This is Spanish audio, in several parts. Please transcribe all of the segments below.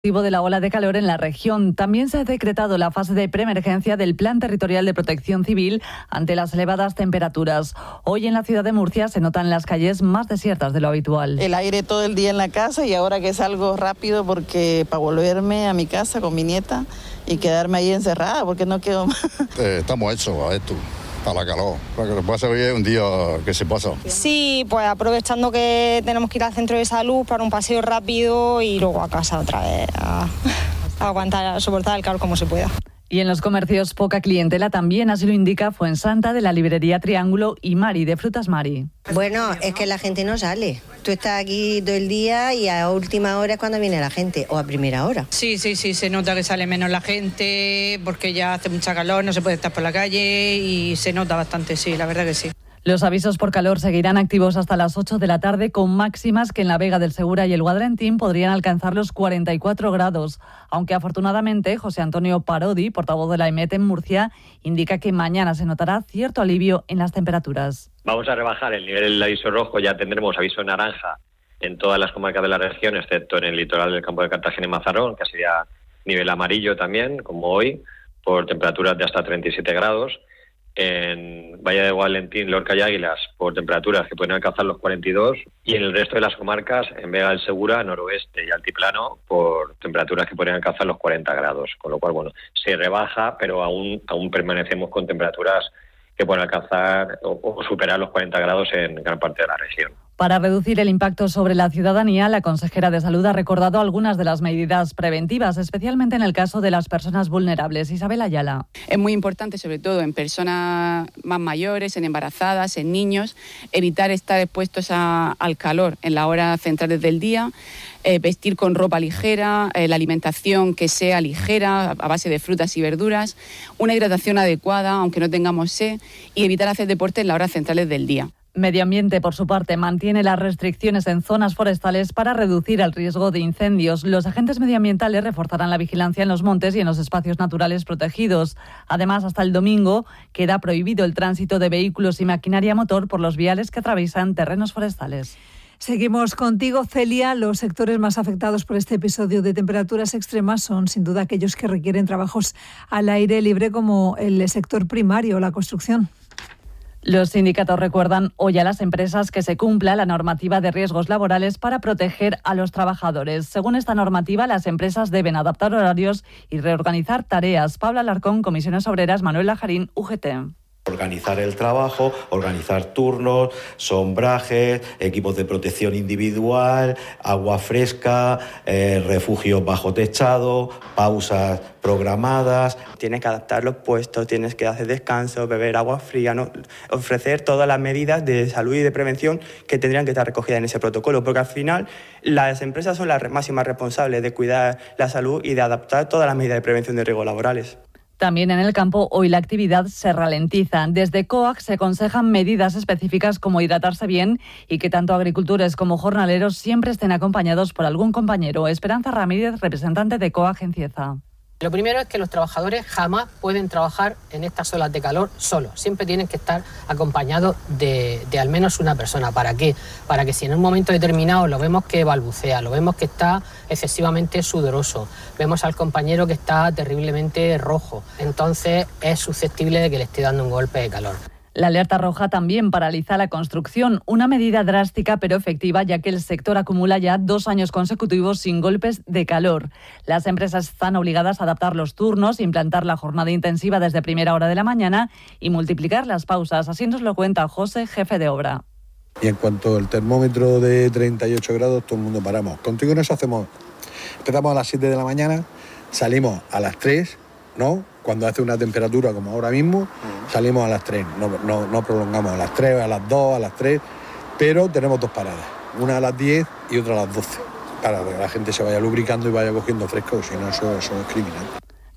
De la ola de calor en la región. También se ha decretado la fase de preemergencia del Plan Territorial de Protección Civil ante las elevadas temperaturas. Hoy en la ciudad de Murcia se notan las calles más desiertas de lo habitual. El aire todo el día en la casa y ahora que salgo rápido porque para volverme a mi casa con mi nieta y quedarme ahí encerrada porque no quedo más. Estamos hechos a esto. Para la calor, para que lo pase hoy es un día que se pasa. Sí, pues aprovechando que tenemos que ir al centro de salud para un paseo rápido y luego a casa otra vez a aguantar, a soportar el calor como se pueda. Y en los comercios poca clientela también, así lo indica Fuensanta de la librería Triángulo y Mari de Frutas Mari. Bueno, es que la gente no sale. Tú estás aquí todo el día y a última hora es cuando viene la gente, o a primera hora. Sí, se nota que sale menos la gente porque ya hace mucha calor, no se puede estar por la calle y se nota bastante, sí, la verdad que sí. Los avisos por calor seguirán activos hasta las 8 de la tarde, con máximas que en la Vega del Segura y el Guadrentín podrían alcanzar los 44 grados. Aunque afortunadamente José Antonio Parodi, portavoz de la EMET en Murcia, indica que mañana se notará cierto alivio en las temperaturas. Vamos a rebajar el nivel del aviso rojo, ya tendremos aviso naranja en todas las comarcas de la región, excepto en el litoral del Campo de Cartagena y Mazarrón, que sería nivel amarillo también, como hoy, por temperaturas de hasta 37 grados. En Valle de Guadlentín, Lorca y Águilas, por temperaturas que pueden alcanzar los 42, y en el resto de las comarcas, en Vega del Segura, noroeste y altiplano, por temperaturas que pueden alcanzar los 40 grados, con lo cual, bueno, se rebaja, pero aún permanecemos con temperaturas que pueden alcanzar o superar los 40 grados en gran parte de la región. Para reducir el impacto sobre la ciudadanía, la consejera de Salud ha recordado algunas de las medidas preventivas, especialmente en el caso de las personas vulnerables. Isabel Ayala. Es muy importante, sobre todo en personas más mayores, en embarazadas, en niños, evitar estar expuestos al calor en las horas centrales del día, vestir con ropa ligera, la alimentación que sea ligera, a base de frutas y verduras, una hidratación adecuada, aunque no tengamos sed, y evitar hacer deporte en las horas centrales del día. Medio Ambiente, por su parte, mantiene las restricciones en zonas forestales para reducir el riesgo de incendios. Los agentes medioambientales reforzarán la vigilancia en los montes y en los espacios naturales protegidos. Además, hasta el domingo queda prohibido el tránsito de vehículos y maquinaria motor por los viales que atraviesan terrenos forestales. Seguimos contigo, Celia. Los sectores más afectados por este episodio de temperaturas extremas son, sin duda, aquellos que requieren trabajos al aire libre, como el sector primario o la construcción. Los sindicatos recuerdan hoy a las empresas que se cumpla la normativa de riesgos laborales para proteger a los trabajadores. Según esta normativa, las empresas deben adaptar horarios y reorganizar tareas. Pablo Alarcón, Comisiones Obreras, Manuel Lajarín, UGT. Organizar el trabajo, organizar turnos, sombrajes, equipos de protección individual, agua fresca, refugios bajo techado, pausas programadas. Tienes que adaptar los puestos, tienes que hacer descanso, beber agua fría, ¿no? Ofrecer todas las medidas de salud y de prevención que tendrían que estar recogidas en ese protocolo, porque al final las empresas son las máximas responsables de cuidar la salud y de adaptar todas las medidas de prevención de riesgos laborales. También en el campo, hoy la actividad se ralentiza. Desde COAG se aconsejan medidas específicas como hidratarse bien y que tanto agricultores como jornaleros siempre estén acompañados por algún compañero. Esperanza Ramírez, representante de COAG en Cieza. Lo primero es que los trabajadores jamás pueden trabajar en estas olas de calor solos. Siempre tienen que estar acompañados de al menos una persona. ¿Para qué? Para que si en un momento determinado lo vemos que balbucea, lo vemos que está excesivamente sudoroso, vemos al compañero que está terriblemente rojo, entonces es susceptible de que le esté dando un golpe de calor. La alerta roja también paraliza la construcción, una medida drástica pero efectiva, ya que el sector acumula ya 2 años consecutivos sin golpes de calor. Las empresas están obligadas a adaptar los turnos, implantar la jornada intensiva desde primera hora de la mañana y multiplicar las pausas. Así nos lo cuenta José, jefe de obra. Y en cuanto al termómetro de 38 grados, todo el mundo paramos. Contigo nos hacemos, empezamos a las 7 de la mañana, salimos a las 3, ¿no? Cuando hace una temperatura como ahora mismo, salimos a las 3, no prolongamos a las 3, a las 2, a las 3, pero tenemos 2 paradas, una a las 10 y otra a las 12, para que la gente se vaya lubricando y vaya cogiendo fresco, si no eso es criminal.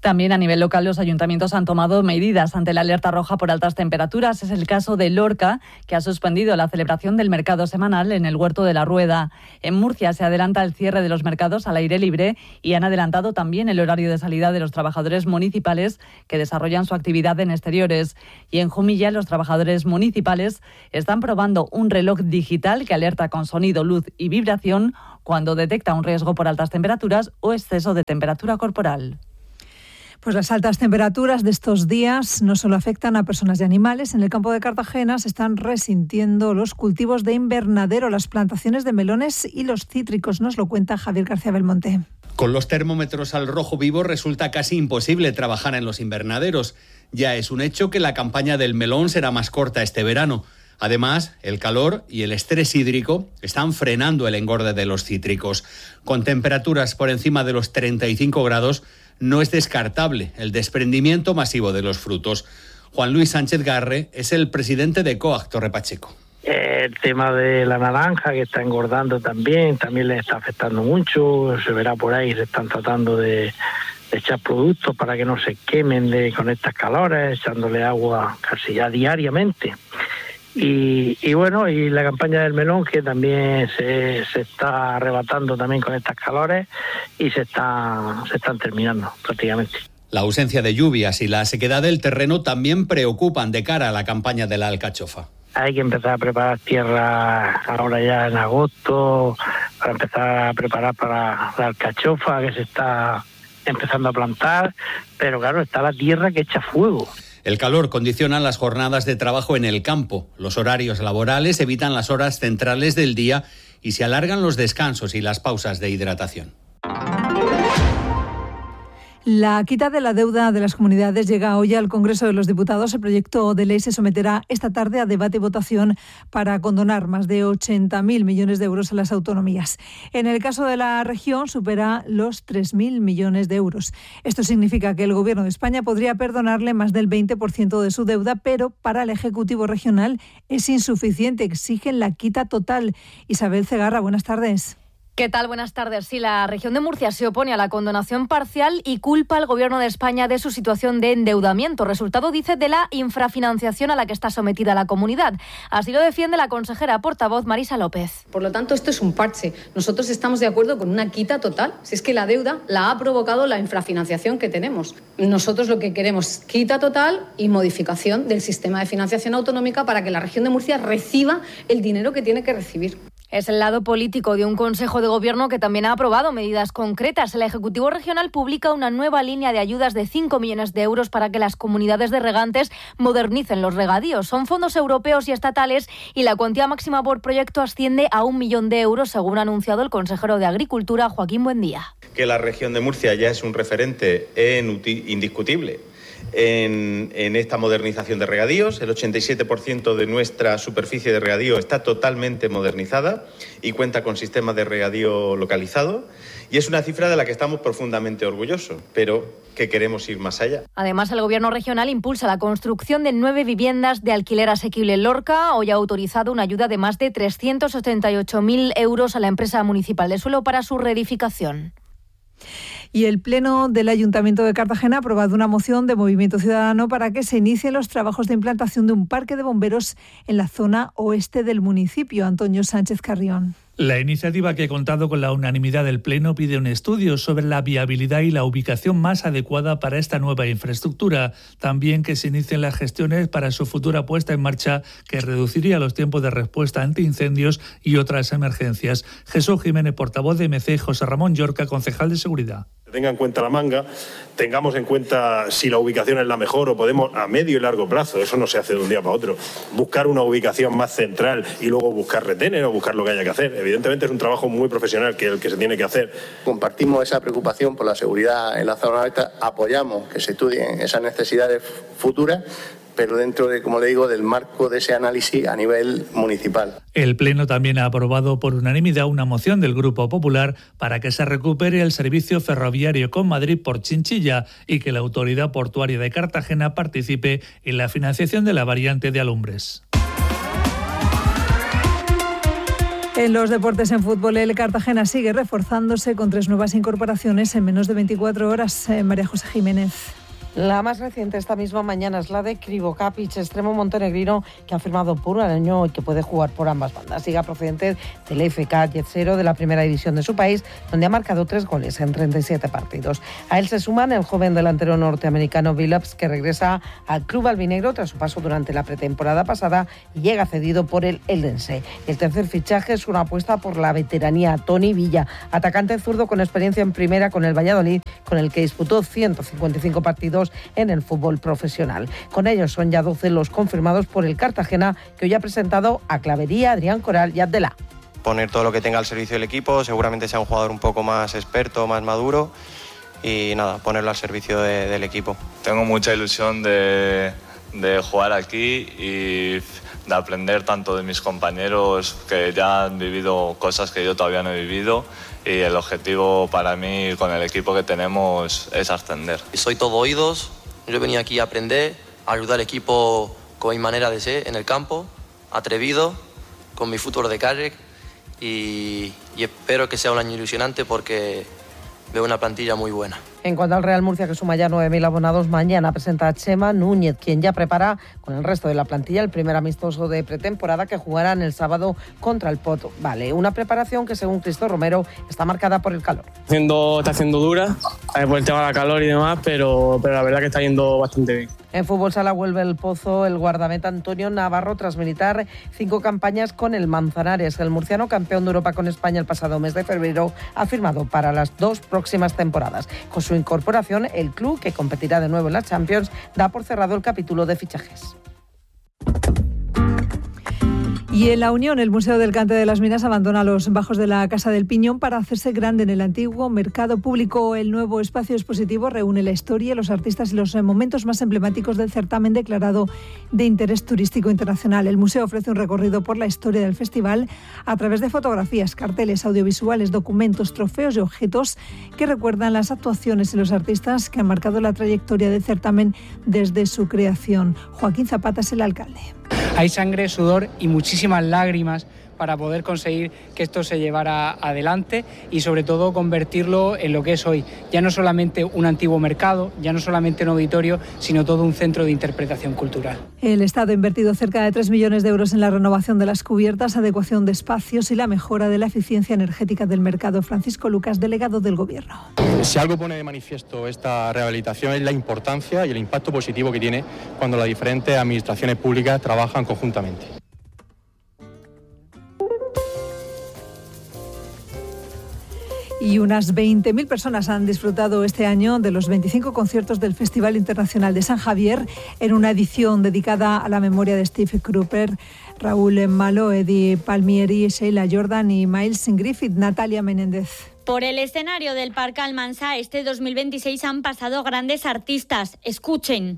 También a nivel local los ayuntamientos han tomado medidas ante la alerta roja por altas temperaturas. Es el caso de Lorca, que ha suspendido la celebración del mercado semanal en el Huerto de la Rueda. En Murcia se adelanta el cierre de los mercados al aire libre y han adelantado también el horario de salida de los trabajadores municipales que desarrollan su actividad en exteriores. Y en Jumilla los trabajadores municipales están probando un reloj digital que alerta con sonido, luz y vibración cuando detecta un riesgo por altas temperaturas o exceso de temperatura corporal. Pues las altas temperaturas de estos días no solo afectan a personas y animales. En el campo de Cartagena se están resintiendo los cultivos de invernadero, las plantaciones de melones y los cítricos. Nos lo cuenta Javier García Belmonte. Con los termómetros al rojo vivo resulta casi imposible trabajar en los invernaderos. Ya es un hecho que la campaña del melón será más corta este verano. Además, el calor y el estrés hídrico están frenando el engorde de los cítricos. Con temperaturas por encima de los 35 grados, no es descartable el desprendimiento masivo de los frutos. Juan Luis Sánchez Garre es el presidente de COAG Torre Pacheco. El tema de la naranja, que está engordando también le está afectando mucho. Se verá por ahí, se están tratando de echar productos para que no se quemen con estas calores, echándole agua casi ya diariamente. Y bueno, y la campaña del melón, que también se está arrebatando también con estas calores y se están terminando prácticamente. La ausencia de lluvias y la sequedad del terreno también preocupan de cara a la campaña de la alcachofa. Hay que empezar a preparar tierra ahora ya en agosto, para empezar a preparar para la alcachofa que se está empezando a plantar, pero claro, está la tierra que echa fuego. El calor condiciona las jornadas de trabajo en el campo. Los horarios laborales evitan las horas centrales del día y se alargan los descansos y las pausas de hidratación. La quita de la deuda de las comunidades llega hoy al Congreso de los Diputados. El proyecto de ley se someterá esta tarde a debate y votación para condonar más de 80.000 millones de euros a las autonomías. En el caso de la región, supera los 3.000 millones de euros. Esto significa que el Gobierno de España podría perdonarle más del 20% de su deuda, pero para el Ejecutivo regional es insuficiente. Exigen la quita total. Isabel Cegarra, buenas tardes. ¿Qué tal? Buenas tardes. Sí, la región de Murcia se opone a la condonación parcial y culpa al Gobierno de España de su situación de endeudamiento, resultado, dice, de la infrafinanciación a la que está sometida la comunidad. Así lo defiende la consejera portavoz Marisa López. Por lo tanto, esto es un parche. Nosotros estamos de acuerdo con una quita total. Si es que la deuda la ha provocado la infrafinanciación que tenemos. Nosotros lo que queremos es quita total y modificación del sistema de financiación autonómica para que la región de Murcia reciba el dinero que tiene que recibir. Es el lado político de un Consejo de Gobierno que también ha aprobado medidas concretas. El Ejecutivo Regional publica una nueva línea de ayudas de 5 millones de euros para que las comunidades de regantes modernicen los regadíos. Son fondos europeos y estatales y la cuantía máxima por proyecto asciende a 1 millón de euros, según ha anunciado el consejero de Agricultura, Joaquín Buendía. Que la región de Murcia ya es un referente indiscutible en esta modernización de regadíos. El 87% de nuestra superficie de regadío está totalmente modernizada y cuenta con sistemas de regadío localizado. Y es una cifra de la que estamos profundamente orgullosos, pero que queremos ir más allá. Además, el Gobierno regional impulsa la construcción de 9 viviendas de alquiler asequible en Lorca. Hoy ha autorizado una ayuda de más de 388.000 euros a la empresa municipal de suelo para su reedificación. Y el Pleno del Ayuntamiento de Cartagena ha aprobado una moción de Movimiento Ciudadano para que se inicien los trabajos de implantación de un parque de bomberos en la zona oeste del municipio. Antonio Sánchez Carrión. La iniciativa, que ha contado con la unanimidad del Pleno, pide un estudio sobre la viabilidad y la ubicación más adecuada para esta nueva infraestructura. También que se inicien las gestiones para su futura puesta en marcha, que reduciría los tiempos de respuesta ante incendios y otras emergencias. Jesús Jiménez, portavoz de MC, José Ramón Llorca, concejal de Seguridad. Tenga en cuenta la manga, tengamos en cuenta si la ubicación es la mejor o podemos a medio y largo plazo, eso no se hace de un día para otro, buscar una ubicación más central y luego buscar retener o buscar lo que haya que hacer. Evidentemente es un trabajo muy profesional que el que se tiene que hacer. Compartimos esa preocupación por la seguridad en la zona alta, apoyamos que se estudien esas necesidades futuras, pero dentro de, como le digo, del marco de ese análisis a nivel municipal. El Pleno también ha aprobado por unanimidad una moción del Grupo Popular para que se recupere el servicio ferroviario con Madrid por Chinchilla y que la Autoridad Portuaria de Cartagena participe en la financiación de la variante de Alumbres. En los deportes en fútbol, el Cartagena sigue reforzándose con 3 nuevas incorporaciones en menos de 24 horas. María José Jiménez. La más reciente esta misma mañana es la de Krivo Kapic, extremo montenegrino que ha firmado por un año y que puede jugar por ambas bandas. Liga procedente del FK Yetzero de la primera división de su país, donde ha marcado 3 goles en 37 partidos. A él se suman el joven delantero norteamericano Billups, que regresa al club albinegro tras su paso durante la pretemporada pasada y llega cedido por el Eldense. El tercer fichaje es una apuesta por la veteranía, Tony Villa, atacante zurdo con experiencia en primera con el Valladolid, con el que disputó 155 partidos en el fútbol profesional. Con ellos son ya 12 los confirmados por el Cartagena, que hoy ha presentado a Clavería, Adrián Coral y Abdelá. Poner todo lo que tenga al servicio del equipo, seguramente sea un jugador un poco más experto, más maduro y nada, ponerlo al servicio del equipo. Tengo mucha ilusión de jugar aquí y de aprender tanto de mis compañeros que ya han vivido cosas que yo todavía no he vivido, y el objetivo para mí con el equipo que tenemos es ascender. Soy todo oídos, yo venía aquí a aprender, a ayudar al equipo con mi manera de ser en el campo, atrevido, con mi fútbol de calle y espero que sea un año ilusionante porque veo una plantilla muy buena. En cuanto al Real Murcia, que suma ya 9.000 abonados, mañana presenta a Chema Núñez, quien ya prepara con el resto de la plantilla el primer amistoso de pretemporada que jugarán el sábado contra el Pot Vale. Una preparación que, según Cristo Romero, está marcada por el calor. Está haciendo dura por el tema de la calor y demás, pero la verdad que está yendo bastante bien. En fútbol sala vuelve el Pozo el guardameta Antonio Navarro tras militar 5 campañas con el Manzanares. El murciano, campeón de Europa con España el pasado mes de febrero, ha firmado para las 2 próximas temporadas. Con su incorporación, el club, que competirá de nuevo en la Champions, da por cerrado el capítulo de fichajes. Y en La Unión, el Museo del Cante de las Minas abandona los bajos de la Casa del Piñón para hacerse grande en el antiguo mercado público. El nuevo espacio expositivo reúne la historia, los artistas y los momentos más emblemáticos del certamen declarado de interés turístico internacional. El museo ofrece un recorrido por la historia del festival a través de fotografías, carteles, audiovisuales, documentos, trofeos y objetos que recuerdan las actuaciones y los artistas que han marcado la trayectoria del certamen desde su creación. Joaquín Zapata es el alcalde. Hay sangre, sudor y muchísimas lágrimas para poder conseguir que esto se llevara adelante y sobre todo convertirlo en lo que es hoy. Ya no solamente un antiguo mercado, ya no solamente un auditorio, sino todo un centro de interpretación cultural. El Estado ha invertido cerca de 3 millones de euros en la renovación de las cubiertas, adecuación de espacios y la mejora de la eficiencia energética del mercado. Francisco Lucas, delegado del Gobierno. Si algo pone de manifiesto esta rehabilitación es la importancia y el impacto positivo que tiene cuando las diferentes administraciones públicas trabajan conjuntamente. Y unas 20.000 personas han disfrutado este año de los 25 conciertos del Festival Internacional de San Javier en una edición dedicada a la memoria de Steve Cropper, Raúl Malo, Eddie Palmieri, Sheila Jordan y Miles Griffith. Natalia Menéndez. Por el escenario del Parque Almansa este 2026 han pasado grandes artistas. Escuchen.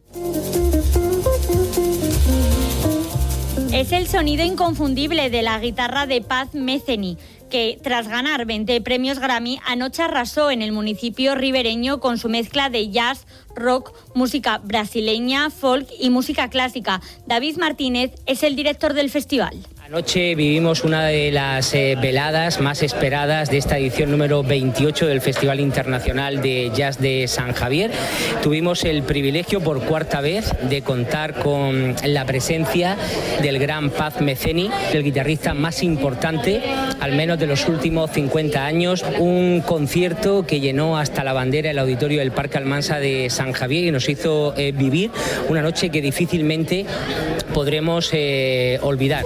Es el sonido inconfundible de la guitarra de Paz Metheny, que tras ganar 20 premios Grammy, anoche arrasó en el municipio ribereño con su mezcla de jazz, rock, música brasileña, folk y música clásica. David Martínez es el director del festival. Anoche vivimos una de las veladas más esperadas de esta edición número 28 del Festival Internacional de Jazz de San Javier. Tuvimos el privilegio por 4ª vez de contar con la presencia del gran Paz Metheny, el guitarrista más importante, al menos de los últimos 50 años. Un concierto que llenó hasta la bandera el auditorio del Parque Almansa de San Javier y nos hizo vivir una noche que difícilmente podremos olvidar.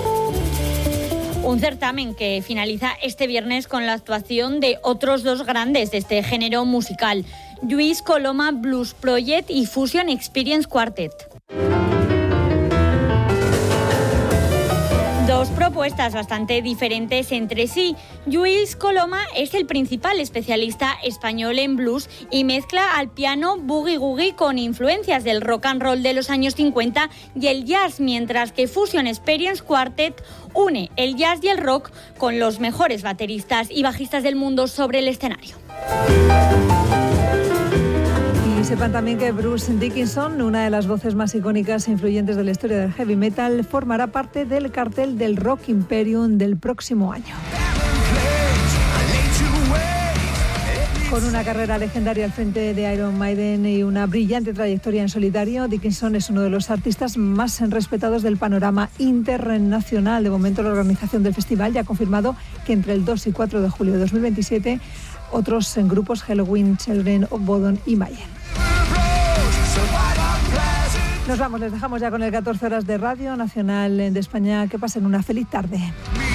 Un certamen que finaliza este viernes con la actuación de otros 2 grandes de este género musical, Lluís Coloma Blues Project y Fusion Experience Quartet. 2 propuestas bastante diferentes entre sí. Lluís Coloma es el principal especialista español en blues y mezcla al piano boogie-woogie con influencias del rock and roll de los años 50 y el jazz, mientras que Fusion Experience Quartet une el jazz y el rock con los mejores bateristas y bajistas del mundo sobre el escenario. sepan también que Bruce Dickinson, una de las voces más icónicas e influyentes de la historia del heavy metal, formará parte del cartel del Rock Imperium del próximo año. Con una carrera legendaria al frente de Iron Maiden y una brillante trayectoria en solitario, Dickinson es uno de los artistas más respetados del panorama internacional. De momento, la organización del festival ya ha confirmado que entre el 2 y 4 de julio de 2027, otros en grupos Halloween, Children of Bodom y Mayhem. Nos vamos, les dejamos ya con el 14 horas de Radio Nacional de España. Que pasen una feliz tarde.